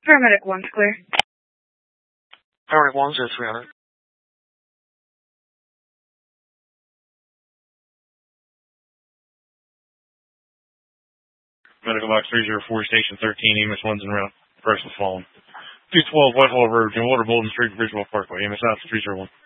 Paramedic 1's clear. Paramedic 1's 300. Medical box 304, station 13, EMS 1's en route. Person's fallen. 212 Whitehall Road, Jim Water, Bolden Street, Bridgewell Parkway. EMS out 301.